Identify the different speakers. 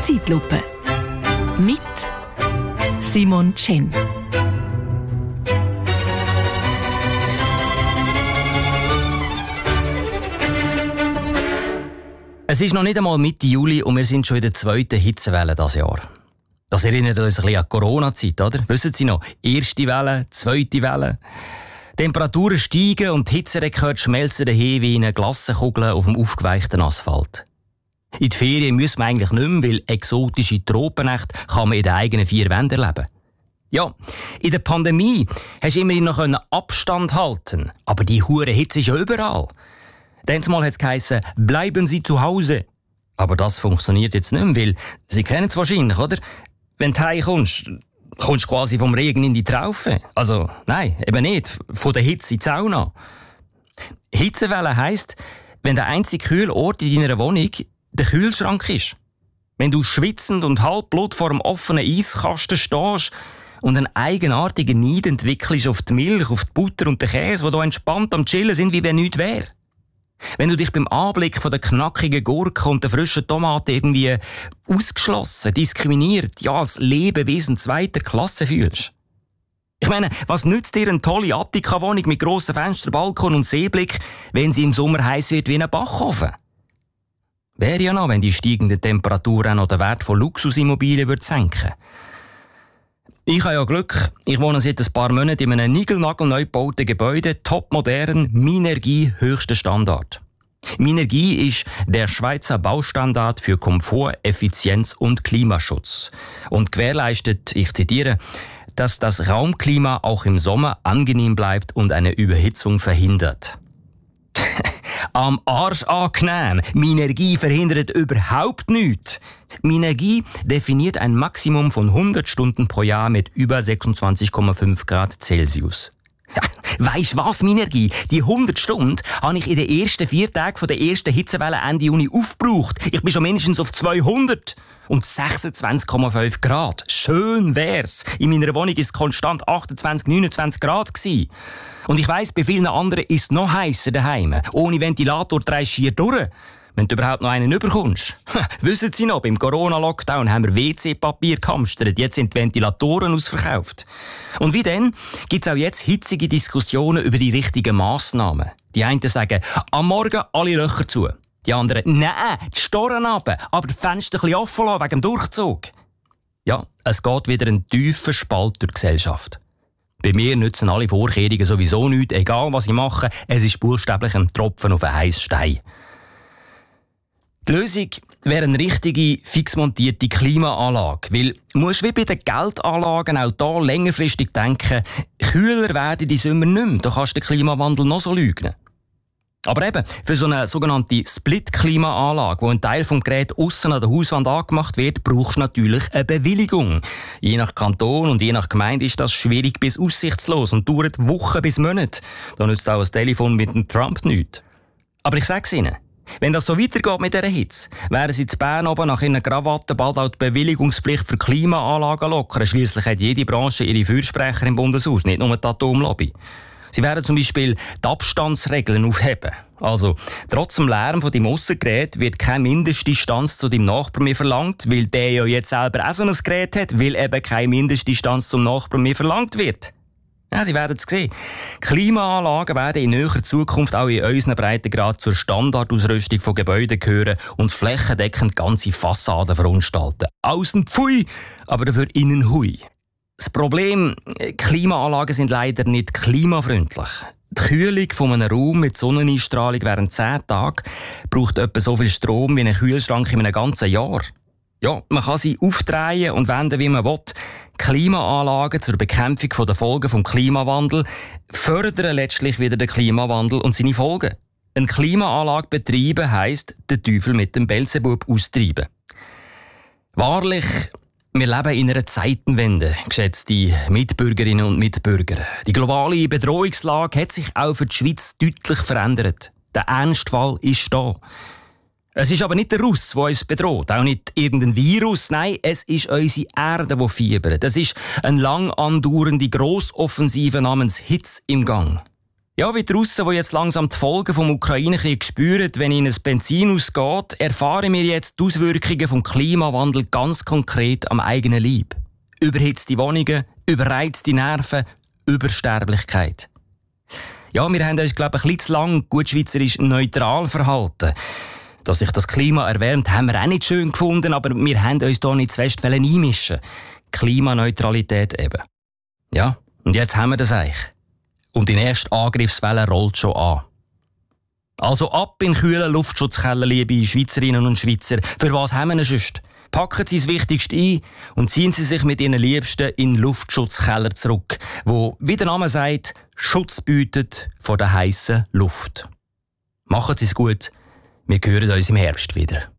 Speaker 1: Zeitlupe. Mit Simon Chen.
Speaker 2: Es ist noch nicht einmal Mitte Juli und wir sind schon in der zweiten Hitzewelle dieses Jahr. Das erinnert uns ein bisschen an die Corona-Zeit, oder? Wissen Sie noch? Erste Welle, zweite Welle. Temperaturen steigen und die Hitzerekorde schmelzen dahin wie eine Glassenkugel auf dem aufgeweichten Asphalt. In die Ferien müssen wir eigentlich nicht mehr, weil exotische Tropennächte kann man in den eigenen vier Wänden erleben. Ja, in der Pandemie hast du immerhin noch Abstand halten, aber die hure Hitze ist ja überall. Mal hat es geheissen, bleiben Sie zu Hause. Aber das funktioniert jetzt nicht mehr, weil Sie kennen es wahrscheinlich, oder? Wenn du heimkommst, kommst du quasi vom Regen in die Traufe. Also, nein, eben nicht. Von der Hitze in die Sauna. Hitzewelle heisst, wenn der einzige Kühlort in deiner Wohnung der Kühlschrank ist. Wenn du schwitzend und halb Blut vor einem offenen Eiskasten stehst und einen eigenartigen Neid entwickelst auf die Milch, auf die Butter und den Käse, die da entspannt am Chillen sind, wie wenn nichts wäre. Wenn du dich beim Anblick von der knackigen Gurke und der frischen Tomate irgendwie ausgeschlossen, diskriminiert, ja als Lebewesen zweiter Klasse fühlst. Ich meine, was nützt dir eine tolle Attika-Wohnung mit grossen Fenstern, Balkon und Seeblick, wenn sie im Sommer heiß wird wie ein Backofen? Wäre ja noch, wenn die steigenden Temperaturen auch noch den Wert von Luxusimmobilien senken. Ich habe ja Glück. Ich wohne seit ein paar Monaten in einem niegelnagelneu gebauten Gebäude, topmodern, Minergie, höchster Standard. Minergie ist der Schweizer Baustandard für Komfort, Effizienz und Klimaschutz und gewährleistet, ich zitiere, dass das Raumklima auch im Sommer angenehm bleibt und eine Überhitzung verhindert. Am Arsch angenehm. Minergie verhindert überhaupt nichts. Minergie definiert ein Maximum von 100 Stunden pro Jahr mit über 26,5 Grad Celsius. Ja, weisst was, Minergie? Die 100 Stunden habe ich in den ersten 4 Tagen der ersten Hitzewelle Ende Juni aufgebraucht. Ich bin schon mindestens auf 200. Und 26,5 Grad. Schön wär's. In meiner Wohnung war es konstant 28, 29 Grad gewesen. Und ich weiss, bei vielen anderen ist es noch heißer daheim. Ohne Ventilator drehst du schier durch. Wenn du überhaupt noch einen überkommst. Wissen Sie noch, beim Corona-Lockdown haben wir WC-Papier gehamstert. Jetzt sind die Ventilatoren ausverkauft. Und wie denn, gibt es auch jetzt hitzige Diskussionen über die richtigen Massnahmen. Die einen sagen, am Morgen alle Löcher zu. Die anderen, nein, die Storen runter, aber die Fenster ein bisschen offen lassen, wegen dem Durchzug. Ja, es geht wieder ein tiefer Spalt durch die Gesellschaft. Bei mir nützen alle Vorkehrungen sowieso nichts, egal was ich mache, es ist buchstäblich ein Tropfen auf einen heissen Stein. Die Lösung wäre eine richtige, fix montierte Klimaanlage, weil du musst wie bei den Geldanlagen auch hier längerfristig denken, kühler werden die Sommer nicht mehr, da kannst du den Klimawandel noch so leugnen. Aber eben, für so eine sogenannte Split-Klimaanlage, wo ein Teil vom Gerät aussen an der Hauswand angemacht wird, brauchst du natürlich eine Bewilligung. Je nach Kanton und je nach Gemeinde ist das schwierig bis aussichtslos und dauert Wochen bis Monate. Da nützt auch ein Telefon mit dem Trump nichts. Aber ich sag's Ihnen, wenn das so weitergeht mit dieser Hitze, wären sie in Bern oben nach ihren Krawatten bald auch die Bewilligungspflicht für Klimaanlagen lockern. Schliesslich hat jede Branche ihre Fürsprecher im Bundeshaus, nicht nur die Atomlobby. Sie werden zum Beispiel die Abstandsregeln aufheben. Also, trotz dem Lärm von deinem Aussengerät wird keine Mindestdistanz zu deinem Nachbarn mehr verlangt, weil der ja jetzt selber auch so ein Gerät hat, weil eben keine Mindestdistanz zum Nachbarn mehr verlangt wird. Ja, Sie werden es sehen. Klimaanlagen werden in näherer Zukunft auch in unseren Breitengrad zur Standardausrüstung von Gebäuden gehören und flächendeckend ganze Fassaden verunstalten. Aussen pfui, aber dafür innen hui. Das Problem, Klimaanlagen sind leider nicht klimafreundlich. Die Kühlung von einem Raum mit Sonneneinstrahlung während 10 Tagen braucht etwa so viel Strom wie ein Kühlschrank in einem ganzen Jahr. Ja, man kann sie aufdrehen und wenden, wie man will. Klimaanlagen zur Bekämpfung der Folgen des Klimawandels fördern letztlich wieder den Klimawandel und seine Folgen. Eine Klimaanlage betreiben heisst, den Teufel mit dem Beelzebub austreiben. Wahrlich, wir leben in einer Zeitenwende, geschätzte Mitbürgerinnen und Mitbürger. Die globale Bedrohungslage hat sich auch für die Schweiz deutlich verändert. Der Ernstfall ist da. Es ist aber nicht der Russ, der uns bedroht, auch nicht irgendein Virus. Nein, es ist unsere Erde, die fiebert. Es ist eine lang andauernde Grossoffensive namens Hitze im Gang. Ja, wie die Russen, die jetzt langsam die Folgen vom Ukraine-Krieg spüren, wenn ihnen das Benzin ausgeht, erfahren wir jetzt die Auswirkungen vom Klimawandel ganz konkret am eigenen Leib. Überhitzte Wohnungen, überreizte Nerven, Übersterblichkeit. Ja, wir haben uns, glaube ich, ein bisschen zu lang gut schweizerisch neutral verhalten. Dass sich das Klima erwärmt, haben wir auch nicht schön gefunden, aber wir haben uns da nicht zu fest einmischen. Klimaneutralität eben. Ja, und jetzt haben wir das eigentlich. Und die nächste Angriffswelle rollt schon an. Also ab in kühlen Luftschutzkeller, liebe Schweizerinnen und Schweizer. Für was haben wir ihn sonst? Packen Sie das Wichtigste ein und ziehen Sie sich mit Ihren Liebsten in den Luftschutzkeller zurück, wo, wie der Name sagt, Schutz bietet vor der heissen Luft. Machen Sie es gut. Wir hören uns im Herbst wieder.